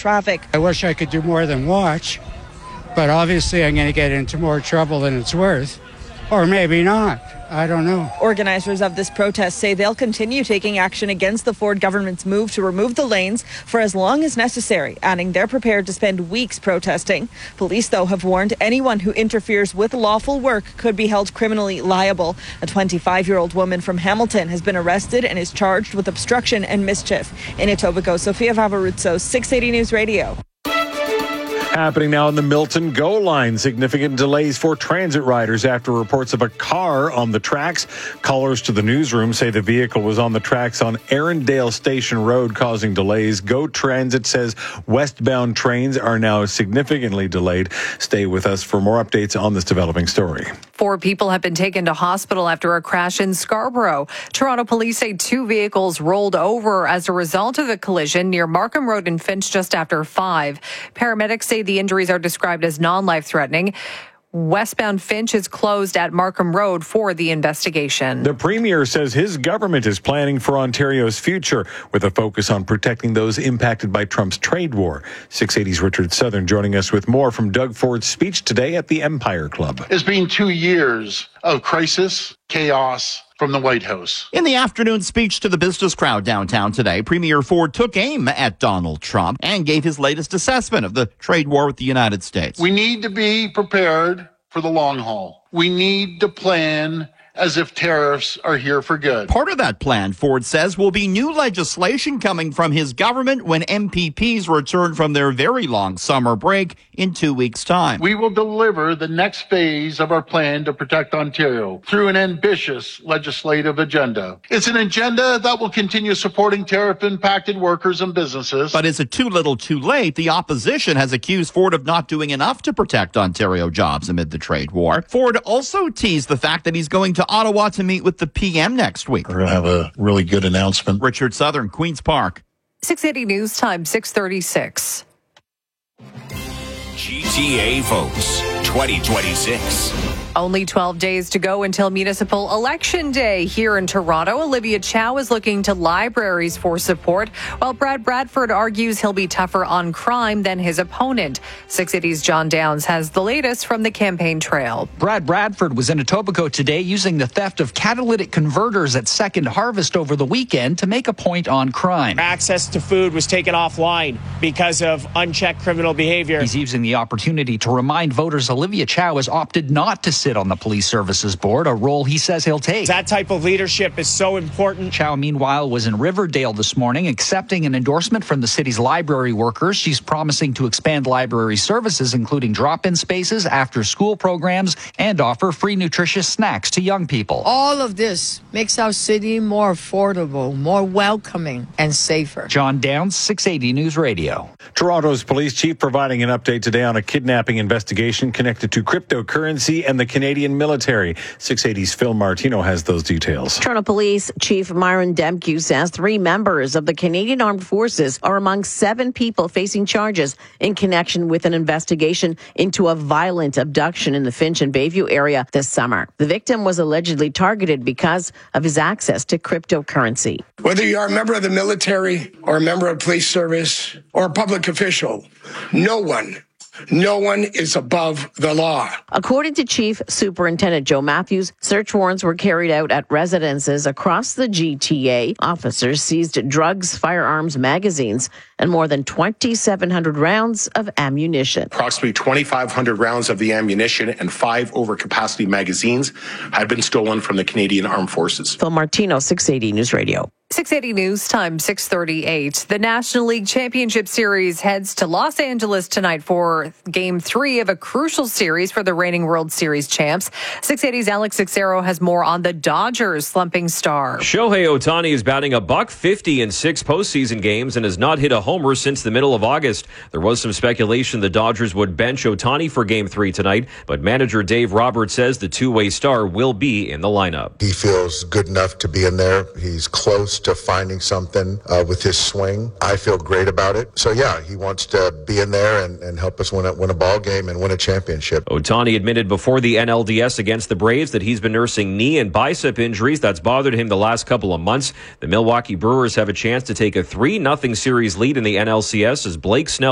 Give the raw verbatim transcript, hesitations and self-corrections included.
traffic. I wish I could do more than watch, but obviously I'm going to get into more trouble than it's worth. Or maybe not. I don't know. Organizers of this protest say they'll continue taking action against the Ford government's move to remove the lanes for as long as necessary, adding they're prepared to spend weeks protesting. Police, though, have warned anyone who interferes with lawful work could be held criminally liable. A twenty-five-year-old woman from Hamilton has been arrested and is charged with obstruction and mischief. In Etobicoke, Sofia Vavaruzzo, six eighty News Radio. Happening now in the Milton GO line. Significant delays for transit riders after reports of a car on the tracks. Callers to the newsroom say the vehicle was on the tracks on Arundel Station Road, causing delays. GO Transit says westbound trains are now significantly delayed. Stay with us for more updates on this developing story. Four people have been taken to hospital after a crash in Scarborough. Toronto police say two vehicles rolled over as a result of the collision near Markham Road in Finch just after five. Paramedics say the injuries are described as non-life-threatening. Westbound Finch is closed at Markham Road for the investigation. The Premier says his government is planning for Ontario's future with a focus on protecting those impacted by Trump's trade war. six eighty's Richard Southern joining us with more from Doug Ford's speech today at the Empire Club. It's been two years of crisis, chaos from the White House. In the afternoon speech to the business crowd downtown today, Premier Ford took aim at Donald Trump and gave his latest assessment of the trade war with the United States. We need to be prepared for the long haul. We need to plan as if tariffs are here for good. Part of that plan, Ford says, will be new legislation coming from his government when M P Ps return from their very long summer break in two weeks' time. We will deliver the next phase of our plan to protect Ontario through an ambitious legislative agenda. It's an agenda that will continue supporting tariff-impacted workers and businesses. But is it too little too late? The opposition has accused Ford of not doing enough to protect Ontario jobs amid the trade war. Ford also teased the fact that he's going to Ottawa to meet with the P M next week. We're going to have a really good announcement. Richard Southern, Queen's Park. six eighty News Time, six thirty-six. G T A votes twenty twenty-six. Only twelve days to go until Municipal Election Day here in Toronto. Olivia Chow is looking to libraries for support, while Brad Bradford argues he'll be tougher on crime than his opponent. six eighty's John Downs has the latest from the campaign trail. Brad Bradford was in Etobicoke today using the theft of catalytic converters at Second Harvest over the weekend to make a point on crime. Access to food was taken offline because of unchecked criminal behavior. He's using the opportunity to remind voters Olivia Chow has opted not to sit on the Police Services Board, a role he says he'll take. That type of leadership is so important. Chow, meanwhile, was in Riverdale this morning accepting an endorsement from the city's library workers. She's promising to expand library services, including drop-in spaces, after-school programs, and offer free nutritious snacks to young people. All of this makes our city more affordable, more welcoming, and safer. John Downs, six eighty News Radio. Toronto's police chief providing an update today on a kidnapping investigation connected to cryptocurrency and the Canadian military. six eighty's Phil Martino has those details. Toronto Police Chief Myron Demke says three members of the Canadian Armed Forces are among seven people facing charges in connection with an investigation into a violent abduction in the Finch and Bayview area this summer. The victim was allegedly targeted because of his access to cryptocurrency. Whether you are a member of the military or a member of police service or a public official, no one No one is above the law. According to Chief Superintendent Joe Matthews, search warrants were carried out at residences across the G T A. Officers seized drugs, firearms, magazines, and more than twenty-seven hundred rounds of ammunition. Approximately twenty-five hundred rounds of the ammunition and five overcapacity magazines had been stolen from the Canadian Armed Forces. Phil Martino, six eighty News Radio. six eighty News Time, six thirty-eight. The National League Championship Series heads to Los Angeles tonight for Game three of a crucial series for the reigning World Series champs. six eighty's Alex Sixero has more on the Dodgers slumping star. Shohei Ohtani is batting a buck fifty in six postseason games and has not hit a homer since the middle of August. There was some speculation the Dodgers would bench Ohtani for Game three tonight, but manager Dave Roberts says the two-way star will be in the lineup. He feels good enough to be in there. He's close to finding something uh, with his swing. I feel great about it. So yeah, he wants to be in there and, and help us win a, win a ball game and win a championship. Ohtani admitted before the N L D S against the Braves that he's been nursing knee and bicep injuries that's bothered him the last couple of months. The Milwaukee Brewers have a chance to take a three nothing series lead in the N L C S as Blake Snell